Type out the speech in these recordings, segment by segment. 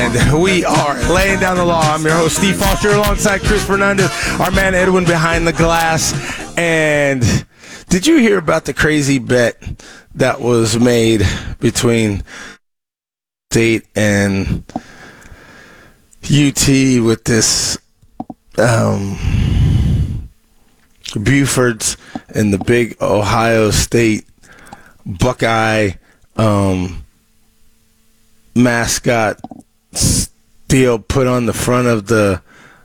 And we are laying down the law. I'm your host, Steve Foster, alongside Chris Fernandez, our man Edwin behind the glass. And did you hear about the crazy bet that was made between State and UT with this Buford's and the big Ohio State Buckeye mascot deal put on the front of the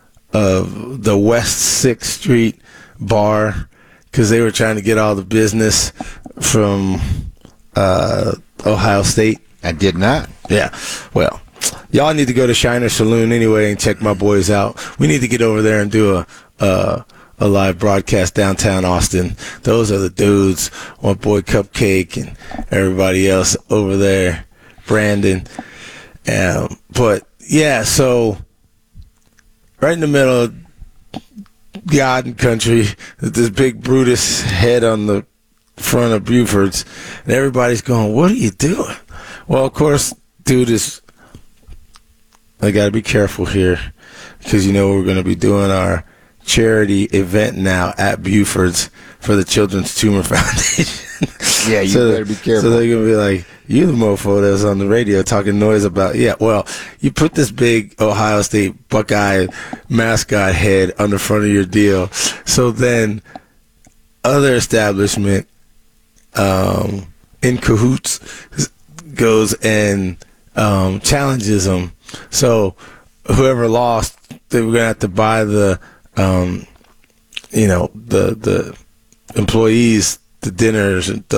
West 6th Street bar because they were trying to get all the business from Ohio State? I did not. Yeah. Well, y'all need to go to Shiner Saloon anyway and check my boys out. We need to get over there and do a live broadcast downtown Austin. Those are the dudes. My boy Cupcake and everybody else over there. Brandon. But, yeah, so right in the middle of God and country, this big Brutus head on the front of Buford's, and everybody's going, what are you doing? Well, of course, dude I got to be careful here because, we're going to be doing our charity event now at Buford's for the Children's Tumor Foundation. Yeah, you better be careful. So they're going to be like, you the mofo that's on the radio talking noise about, well, you put this big Ohio State Buckeye mascot head on the front of your deal. So then other establishment in cahoots goes and challenges them. So whoever lost, they were going to have to buy the employees the dinners and